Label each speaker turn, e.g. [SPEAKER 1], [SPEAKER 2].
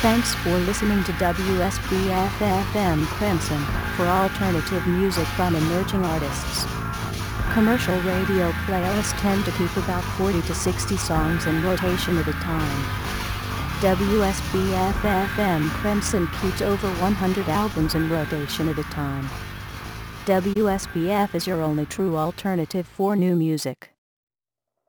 [SPEAKER 1] Thanks for listening to WSBF-FM Crimson for alternative music from emerging artists. Commercial radio playlists tend to keep about 40 to 60 songs in rotation at a time. WSBF-FM Crimson keeps over 100 albums in rotation at a time. WSBF is your only true alternative for new music.